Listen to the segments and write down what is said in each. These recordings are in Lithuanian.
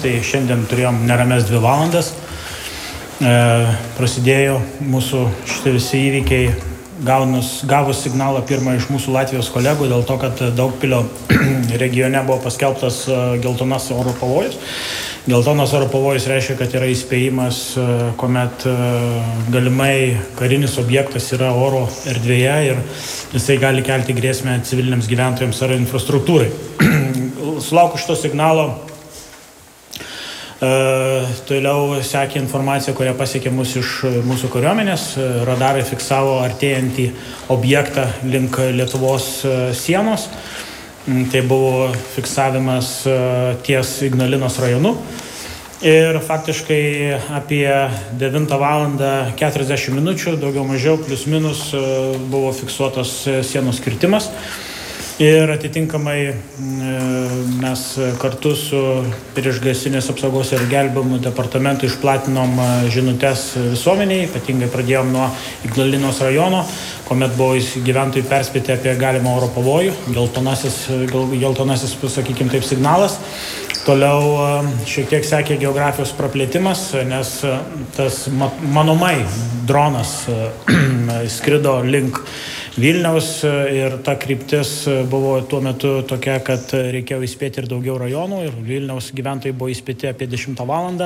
tai šiandien turėjom nerames 2 valandas. Prasidėjo mūsų šitie visi įvykiai gavus signalą pirmą iš mūsų Latvijos kolegų dėl to, kad Daugpilio regione buvo paskelbtas geltonas oro pavojus. Geltonas oro pavojus reiškia, kad yra įspėjimas, kuomet galimai karinis objektas yra oro erdvėje ir jisai gali kelti grėsmę civiliniams gyventojams ar infrastruktūrai. Sulaukus šito signalo, toliau sekė informacija, kurią pasiekė mus iš mūsų kariuomenės. Radarai fiksavo artėjantį objektą link Lietuvos sienos. Tai buvo fiksavimas ties Ignalinos rajonu. Ir faktiškai apie 9 valandą 40 minučių, daugiau mažiau, plius minus, buvo fiksuotas sienos kirtimas. Ir atitinkamai mes kartu su priešgaisrinės apsaugos ir gelbėjimo departamentu išplatinom žinutes visuomeniai, ypatingai pradėjom nuo Ignalinos rajono, kuomet buvo gyventojai perspėti apie galimą oro pavojų, geltonasis, sakykime taip, signalas. Toliau šiek tiek sekė geografijos praplėtimas, nes tas manomai dronas skrido link Vilniaus ir ta kryptis buvo tuo metu tokia, kad reikėjo įspėti ir daugiau rajonų ir Vilniaus gyventojai buvo įspėti apie 10 valandą.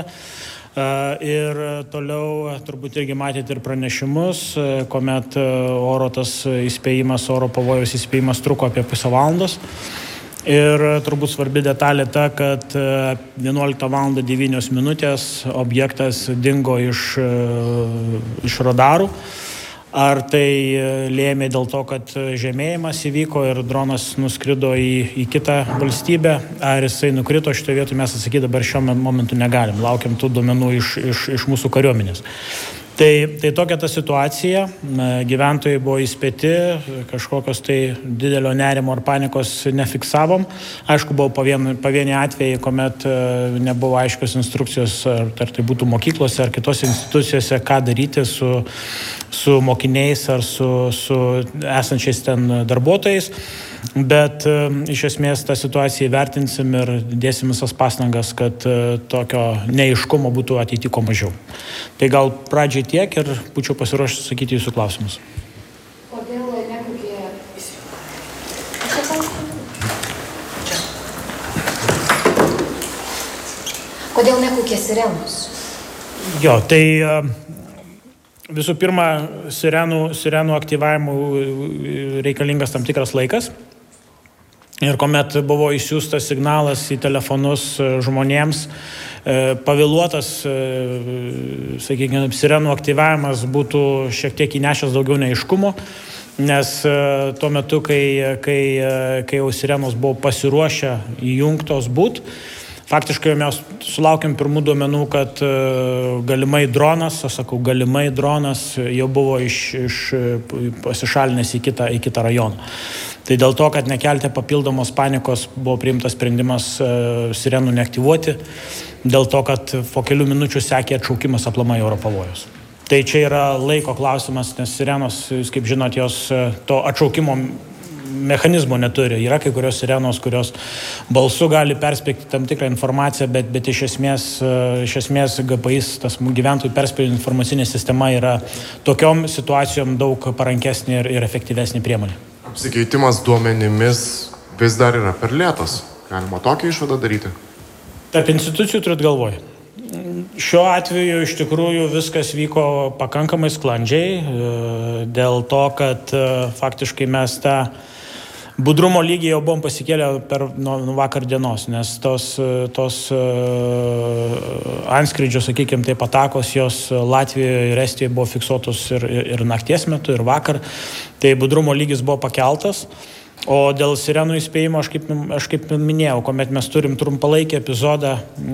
Ir toliau turbūt irgi matėte ir pranešimus, kuomet tas įspėjimas, oro pavojaus įspėjimas truko apie pusę valandos. Ir turbūt svarbi detalė ta, kad 11 valandą 9 minutės objektas dingo iš radarų. Ar tai lėmė dėl to, kad žemėjimas įvyko ir dronas nuskrido į kitą valstybę, ar jisai nukrito, šitoje vietoje mes atsakyti dabar šiuo momentu negalim. Laukiam tų duomenų iš mūsų kariuomenės. Tai tokia ta situacija, gyventojai buvo įspėti, kažkokios tai didelio nerimo ar panikos nefiksavom. Aišku, buvo pavieni atvejai, kuomet nebuvo aiškios instrukcijos, ar tai būtų mokyklose ar kitose institucijose, ką daryti su mokiniais ar su esančiais ten darbuotojais. Bet iš esmės tą situaciją įvertinsim ir dėsim visas pastangas, kad tokio neaiškumo būtų ateityje kuo mažiau. Tai gal pradžiai tiek ir būčiau pasiruošęs sakyti jūsų klausimus. Kodėl nekukė... Kodėl nekukė sirenos? Jo, tai visų pirma, sirenų aktyvavimų reikalingas tam tikras laikas. Ir kuomet buvo išsiųstas signalas į telefonus žmonėms, pavėluotas, sakykime, sirenų aktyvavimas būtų šiek tiek įnešęs daugiau neaiškumo, nes tuo metu, kai jau sirenos buvo pasiruošę įjungtos būt, faktiškai mes sulaukėm pirmų duomenų, kad galimai dronas, aš sakau, galimai dronas jau buvo pasišalinęs į kitą rajoną. Tai dėl to, kad nekelti papildomos panikos, buvo priimtas sprendimas sirenų neaktyvuoti, dėl to, kad po kelių minučių sekė atšaukimas aplamai oro pavojus. Tai čia yra laiko klausimas, nes sirenos, jūs kaip žinot, jos to atšaukimo mechanizmo neturi. Yra kai kurios sirenos, kurios balsu gali perspėti tam tikrą informaciją, bet iš esmės GPIs, tas gyventojų perspėjimo informacinė sistema yra tokiom situacijom daug parankesnė ir efektyvesnė priemonė. Apsikeitimas duomenimis vis dar yra per lėtas. Galima tokią išvadą daryti? Tarp institucijų turit galvoj. Šiuo atveju iš tikrųjų viskas vyko pakankamai sklandžiai, dėl to, kad faktiškai mes tą budrumo lygį jau buvom pasikėlę nuo vakar dienos, nes tos antskrydžio, sakykime, taip atakos, jos Latvijoje ir Estijoje buvo fiksuotos ir nakties metu, ir vakar. Tai budrumo lygis buvo pakeltas. O dėl sirenų įspėjimo, aš kaip minėjau, kuomet mes turim trumpalaikį epizodą,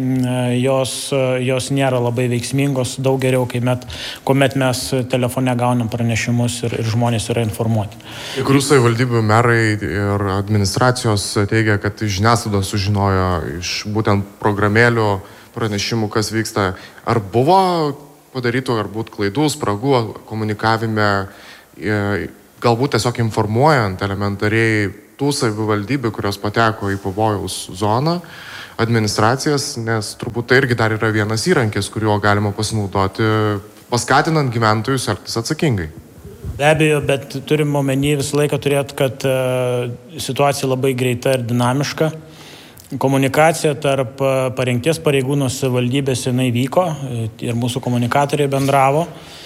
jos nėra labai veiksmingos, daug geriau, kuomet mes telefone gaunam pranešimus ir žmonės yra informuoti. Kai kurių savivaldybių merai ir administracijos teigia, kad žiniasklaida sužinojo iš būtent programėlių pranešimų, kas vyksta. Ar buvo padarytų, ar būt klaidų, spragų komunikavime, galbūt tiesiog informuojant elementariai tų savivaldybių, kurios pateko į pavojaus zoną, administracijas, nes turbūt tai irgi dar yra vienas įrankis, kuriuo galima pasinaudoti, paskatinant gyventojus elgtis atsakingai. Be abejo, bet turim omeny visą laiką turėti, kad situacija labai greita ir dinamiška. Komunikacija tarp parengties pareigūnų savivaldybės jinai vyko ir mūsų komunikatoriai bendravo.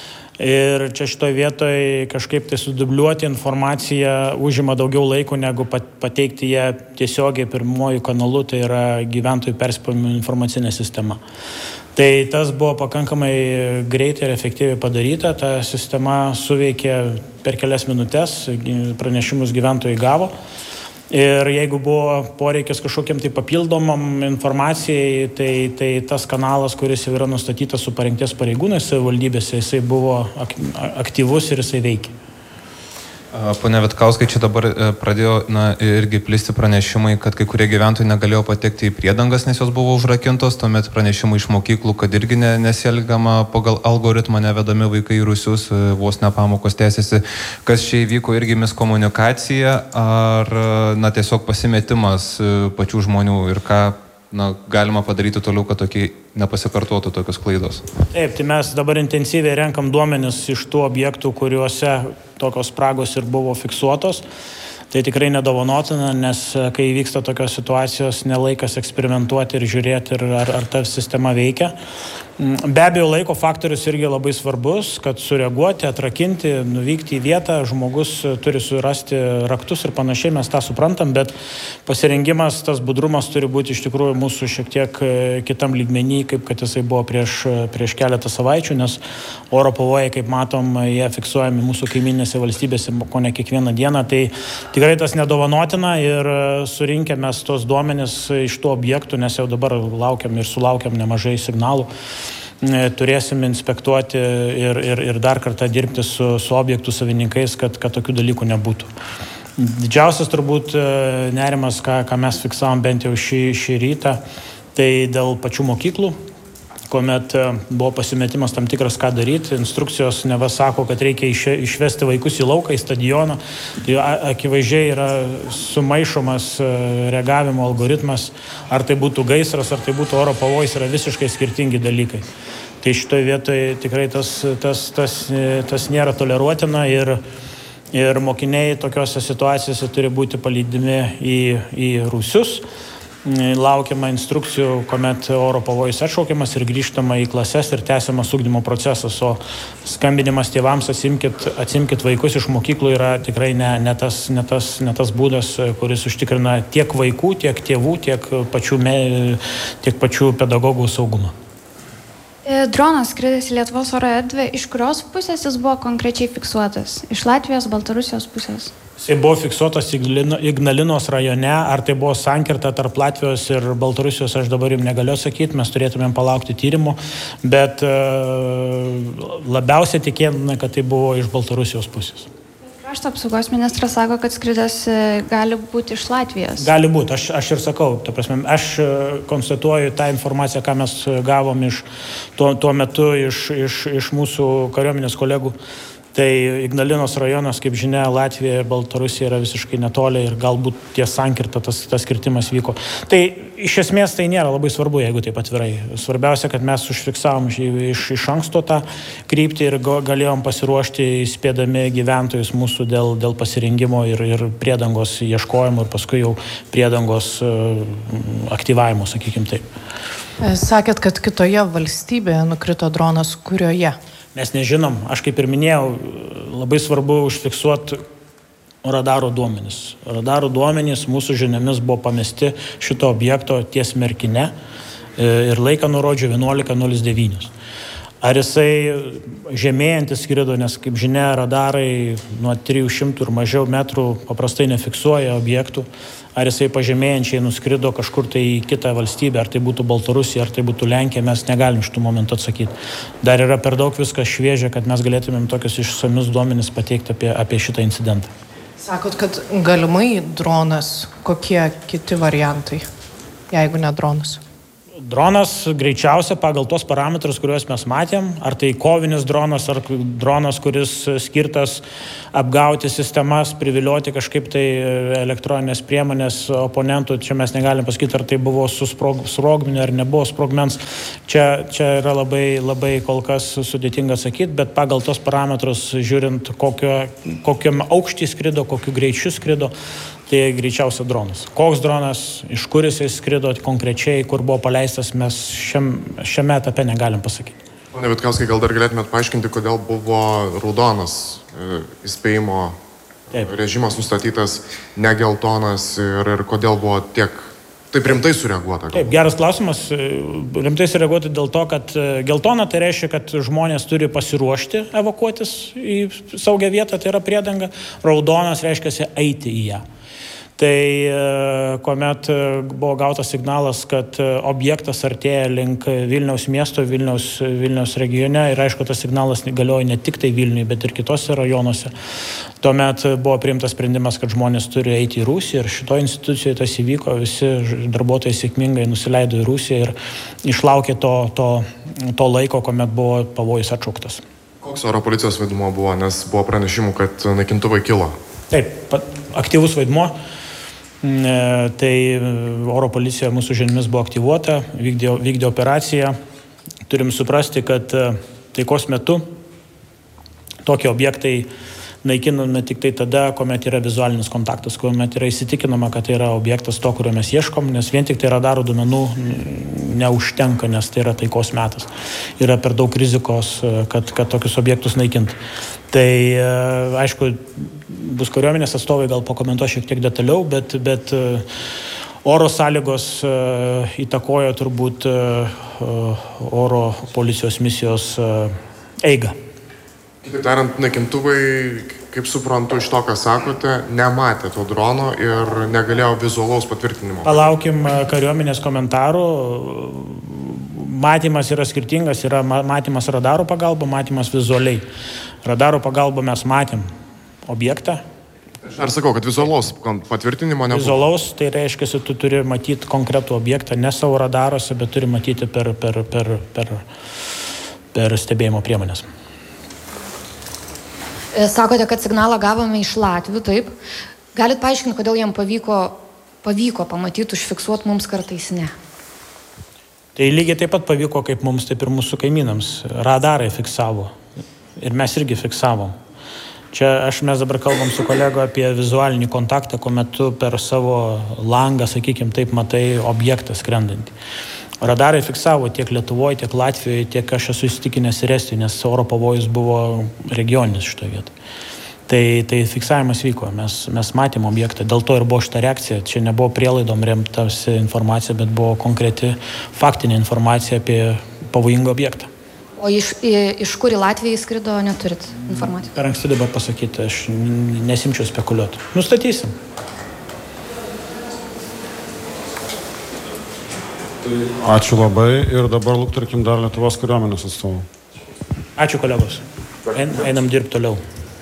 Ir čia šitoje vietoje kažkaip tai sudubliuoti informaciją užima daugiau laiko, negu pateikti ją tiesiogiai pirmuoju kanalu, tai yra gyventojų perspėjimo informacinė sistema. Tai tas buvo pakankamai greitai ir efektyviai padaryta, ta sistema suveikė per kelias minutės, pranešimus gyventojai gavo. Ir jeigu buvo poreikis kažkokiam tai papildomam informacijai, tai tas kanalas, kuris jau yra nustatytas su parengties pareigūnais savivaldybėse, jisai buvo aktyvus ir jisai veikia. Pone Vitkauskai, čia dabar pradėjo irgi plisti pranešimai, kad kai kurie gyventojai negalėjo patekti į priedangas, nes jos buvo užrakintos, tuomet pranešimai iš mokyklų, kad irgi nesielgiama pagal algoritmą, nevedami vaikai į rūsius, vos ne pamokos tęsiasi. Kas čia įvyko, irgi miskomunikacija ar tiesiog pasimetimas pačių žmonių ir ką galima padaryti toliau, kad tokie nepasikartotų tokios klaidos? Taip, tai mes dabar intensyviai renkam duomenis iš tų objektų, kuriuose tokios spragos ir buvo fiksuotos. Tai tikrai nedovanotina, nes kai vyksta tokios situacijos, nelaikas eksperimentuoti ir žiūrėti, ar ta sistema veikia. Be abejo, laiko faktorius irgi labai svarbus, kad sureaguoti, atrakinti, nuvykti į vietą, žmogus turi surasti raktus ir panašiai, mes tą suprantam, bet pasirengimas, tas budrumas turi būti iš tikrųjų mūsų šiek tiek kitam lygmenį, kaip kad jisai buvo prieš keletą savaičių, nes oro pavojai, kaip matom, jie fiksuojami mūsų kaiminėse valstybėse, ko ne kiekvieną dieną, tai tikrai tas nedovanotina ir surinkę mes tos duomenis iš tų objektų, nes jau dabar laukiam ir sulaukiam nemažai signalų, turėsim inspektuoti ir dar kartą dirbti su objektų savininkais, kad tokių dalykų nebūtų. Didžiausias turbūt nerimas, ką mes fiksavom bent jau šį rytą, tai dėl pačių mokyklų, kuomet buvo pasimetimas tam tikras, ką daryti. Instrukcijos neva sako, kad reikia išvesti vaikus į lauką, į stadioną. Tai akivaizdžiai yra sumaišomas reagavimo algoritmas. Ar tai būtų gaisras, ar tai būtų oro pavojus, yra visiškai skirtingi dalykai. Tai šitoje vietoje tikrai tas nėra toleruotina ir mokiniai tokiose situacijose turi būti palydimi į rūsius. Laukiama instrukcijų, kuomet oro pavojus atšaukiamas ir grįžtama į klases ir tęsiamas ugdymo procesas, o skambinimas tėvams atsimkit vaikus iš mokyklų yra tikrai ne tas būdas, kuris užtikrina tiek vaikų, tiek tėvų, tiek pačių pedagogų saugumą. Dronas skridęs į Lietuvos oro erdvę, iš kurios pusės jis buvo konkrečiai fiksuotas? Iš Latvijos, Baltarusijos pusės? Jisai buvo fiksuotas Ignalinos rajone, ar tai buvo sankirta tarp Latvijos ir Baltarusijos, aš dabar jums negaliu sakyti, mes turėtumėm palaukti tyrimo, bet labiausiai tikėtina, kad tai buvo iš Baltarusijos pusės. Krašto apsaugos ministras sako, kad skridęs gali būti iš Latvijos. Gali būti, aš ir sakau, aš konstatuoju tą informaciją, ką mes gavom tuo metu iš mūsų kariuomenės kolegų. Tai Ignalinos rajonas, kaip žinia, Latvija ir Baltarusija yra visiškai netoli ir galbūt ties sankirta tas kirtimas vyko. Tai iš esmės tai nėra labai svarbu, jeigu taip atvirai. Svarbiausia, kad mes užfiksavom iš anksto tą kryptį ir galėjom pasiruošti įspėdami gyventojus mūsų dėl pasirengimo ir priedangos ieškojimo ir paskui jau priedangos aktyvavimo, sakykim taip. Sakėt, kad kitoje valstybėje nukrito dronas, kurioje? Mes nežinom, aš kaip ir minėjau, labai svarbu užfiksuoti radaro duomenis. Radaro duomenys mūsų žiniomis buvo pamesti šito objekto ties Merkine ir laiką nurodžiu 11:09. Ar jisai žemėjantis skrido, nes kaip žinia, radarai nuo 300 ir mažiau metrų paprastai nefiksuoja objektų. Ar jisai pažemėjančiai nuskrido kažkur tai į kitą valstybę, ar tai būtų Baltarusija, ar tai būtų Lenkija, mes negalim šitų momentų atsakyti. Dar yra per daug viskas šviežia, kad mes galėtumėm tokius išsamius duomenis pateikti apie šitą incidentą. Sakot, kad galimai dronas, kokie kiti variantai, jeigu ne dronas? Dronas greičiausia pagal tos parametrus, kuriuos mes matėm, ar tai kovinis dronas, ar dronas, kuris skirtas apgauti sistemas, privilioti kažkaip tai elektroninės priemonės oponentų, čia mes negalim pasakyti, ar tai buvo su sprogmeniu, ar nebuvo sprogmens. Čia yra labai kol kas sudėtinga sakyti, bet pagal tos parametrus, žiūrint, kokiam aukštį skrido, kokiu greičiu skrido, tai greičiausia dronas. Koks dronas, iš kur jisai skrido konkrečiai, kur buvo paleistas, mes šiame etape negalim pasakyti. Pone Vitkauskai, gal dar galėtumėt paaiškinti, kodėl buvo raudonas įspėjimo režimas nustatytas, ne geltonas ir kodėl buvo taip rimtai sureaguota? Taip, geras klausimas. Rimtai sureaguoti dėl to, kad geltona tai reiškia, kad žmonės turi pasiruošti evakuotis į saugią vietą, tai yra priedanga. Raudonas reiškia eiti į ją. Tai kuomet buvo gautas signalas, kad objektas artėja link Vilniaus miesto, Vilniaus regione ir aišku, tas signalas galioja ne tik tai Vilniui, bet ir kitose rajonuose. Tuomet buvo priimtas sprendimas, kad žmonės turi eiti į Rusiją ir šitoje institucijoje tas įvyko, visi darbuotojai sėkmingai nusileido į Rusiją ir išlaukė to laiko, kuomet buvo pavojus atšauktas. Koks oro policijos vaidmuo buvo, nes buvo pranešimų, kad naikintuvai kilo? Taip, aktyvus vaidmuo. Tai oro policija mūsų žiniomis buvo aktyvuota, vykdė operaciją. Turim suprasti, kad taikos metu tokie objektai naikinami tik tai tada, kuomet yra vizualinis kontaktas, kuomet yra įsitikinama, kad tai yra objektas to, kurio mes ieškom, nes vien tik tai radaro duomenų neužtenka, nes tai yra taikos metas. Yra per daug rizikos, kad tokius objektus naikint. Tai aišku, bus kariuomenės atstovai gal pakomentuos šiek tiek detaliau, bet oro sąlygos įtakojo turbūt oro policijos misijos eigą. Kitaip tariant, naikintuvai, kaip suprantu iš to, ką sakote, nematė to drono ir negalėjo vizualaus patvirtinimo. Palaukim kariuomenės komentarų. Matymas yra skirtingas, yra matymas radarų pagalba, matymas vizualiai. Radarų pagalba mes matėm objektą. Aš sakau, kad vizualaus patvirtinimo nebuvo. Vizualaus, tai reiškia, tu turi matyti konkretų objektą, ne savo radaruose, bet turi matyti per stebėjimo priemonės. Sakote, kad signalą gavome iš latvių, taip. Galit paaiškinti, kodėl jam pavyko pamatyti, užfiksuoti, mums kartais ne? Tai lygiai taip pat pavyko, kaip mums, taip ir mūsų kaimynams. Radarai fiksavo ir mes irgi fiksavom. Čia mes dabar kalbam su kolego apie vizualinį kontaktą, kuomet tu per savo langą, sakykim, taip matai objektą skrendantį. Radarai fiksavo tiek Lietuvoje, tiek Latvijoje, tiek aš esu įsitikinęs ir Estijoje, nes oro pavojus buvo regioninis šitoje vietoje. Tai fiksavimas vyko, mes matėm objektą, dėl to ir buvo šita reakcija. Čia nebuvo prielaidom remtas informacija, bet buvo konkreti faktinė informacija apie pavojingą objektą. O iš kur į Latviją įskrido, neturit informacijos? Per anksti dabar pasakyti, aš nesimčiau spekuliuoti. Nustatysim. Ačiū labai ir dabar luktarkim dar Lietuvos kariuomenės atstovų. Ačiū kolegos. Einam dirbti toliau.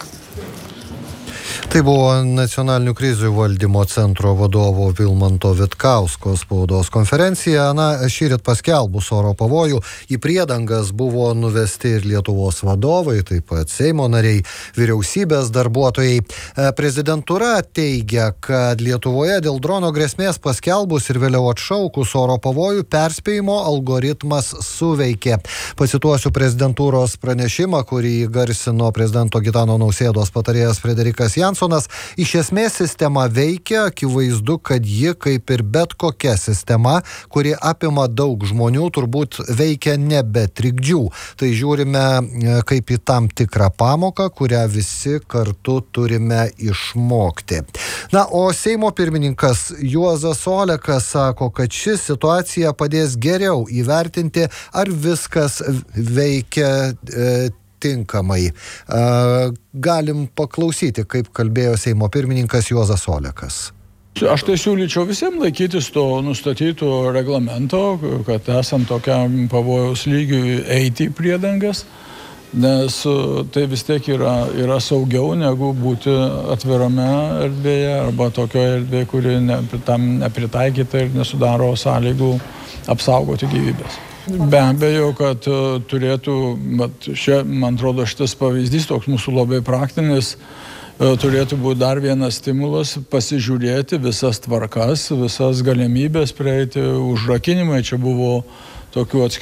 Tai buvo Nacionalinių krizių valdymo centro vadovo Vilmanto Vitkausko spaudos konferencija. Šįryt paskelbus oro pavojų į priedangas buvo nuvesti ir Lietuvos vadovai, taip pat Seimo nariai, vyriausybės darbuotojai. Prezidentūra teigia, kad Lietuvoje dėl drono grėsmės paskelbus ir vėliau atšaukus oro pavojų perspėjimo algoritmas suveikė. Pacituosiu prezidentūros pranešimą, kurį garsino prezidento Gitano Nausėdos patarėjas Frederikas Jansonas. Iš esmės sistema veikia, akivaizdu, kad ji, kaip ir bet kokia sistema, kuri apima daug žmonių, turbūt veikia ne be trikdžių. Tai žiūrime kaip į tam tikrą pamoką, kurią visi kartu turime išmokti. O Seimo pirmininkas Juozas Olekas sako, kad ši situacija padės geriau įvertinti, ar viskas veikia tinkamai. Galim paklausyti, kaip kalbėjo Seimo pirmininkas Juozas Olekas. Aš tai siūlyčiau visiems laikytis to nustatyto reglamento, kad esant tokiam pavojaus lygiui eiti į priedangas. nes tai vis tiek yra saugiau negu būti atvirame erdvėje arba tokioje erdvėje, kuri tam nepritaikyta ir nesudaro sąlygų apsaugoti gyvybės. Be abejo, kad turėtų, čia, man atrodo, šitas pavyzdys toks mūsų labai praktinis, turėtų būti dar vienas stimulas pasižiūrėti visas tvarkas, visas galimybės prieiti užrakinimai. Čia buvo tokių atskirų